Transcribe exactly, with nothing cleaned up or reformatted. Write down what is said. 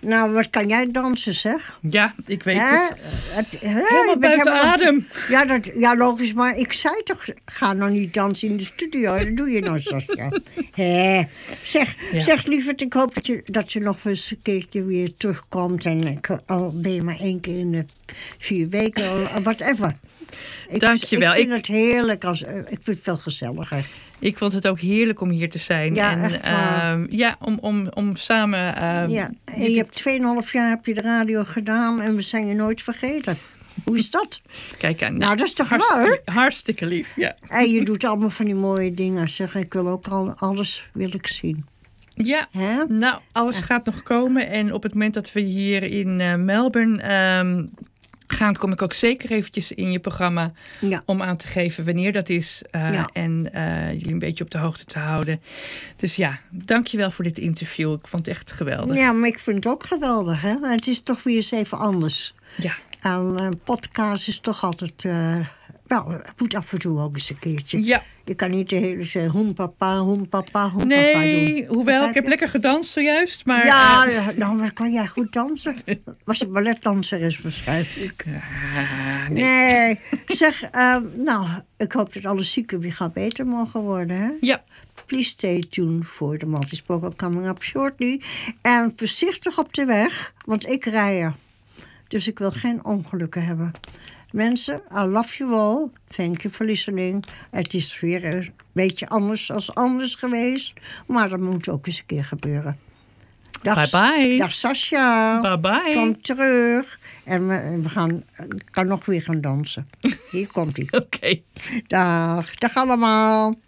Nou, wat kan jij dansen, zeg? Ja, ik weet Hè? het. Het- hè? Helemaal Je bent buiten helemaal- adem. Ja, dat, ja, logisch, maar ik zei toch, ga nog niet dansen in de studio. Dat doe je nou, Sascha. Hè. Zeg, Ja. zeg lieverd, ik hoop dat je, dat je nog eens een keertje weer terugkomt. En ik, al ben je maar één keer in de vier weken, of whatever. Ik, Dank je wel. Ik vind Ik- het heerlijk, als, ik vind het veel gezelliger. Ik vond het ook heerlijk om hier te zijn. Ja, en, echt waar. ehm, ja, om, om, om samen... ehm, Ja, en dit- je hebt tweeënhalf jaar heb je de radio gedaan en we zijn je nooit vergeten. Hoe is dat? Kijk aan. Nou, dat is toch hartstikke, leuk? hartstikke lief, ja. En je doet allemaal van die mooie dingen. Zeg, ik wil ook al alles wil ik zien. Ja, Hè? nou, alles gaat nog komen. En op het moment dat we hier in eh, Melbourne ehm, gaan... kom ik ook zeker eventjes in je programma... Ja. om aan te geven wanneer dat is. eh, Ja. En eh, jullie een beetje op de hoogte te houden. Dus ja, dankjewel voor dit interview. Ik vond het echt geweldig. Ja, maar ik vind het ook geweldig, hè? Het is toch weer eens even anders. Ja. En een podcast is toch altijd... eh, wel, het moet af en toe ook eens een keertje. Ja. Je kan niet de hele tijd hoen papa, hoen papa, hoen papa Nee, doen. hoewel, ik Begrijp heb je? lekker gedanst zojuist. Maar, Ja, eh, ja, nou, maar kan jij goed dansen? Was je balletdanser is waarschijnlijk. ah, nee. Nee, zeg, eh, nou, ik hoop dat alle zieken weer gaan beter mogen worden, hè? Ja, Please stay tuned voor de multispoken coming up shortly. En voorzichtig op de weg, want ik rij er. Dus ik wil geen ongelukken hebben. Mensen, I love you all. Thank you for listening. Het is weer een beetje anders als anders geweest. Maar dat moet ook eens een keer gebeuren. Dag, Bye bye. Dag Sascha. Bye bye. Kom terug. En we, we gaan, ik kan nog weer gaan dansen. Hier komt ie. oké. Dag. Dag allemaal.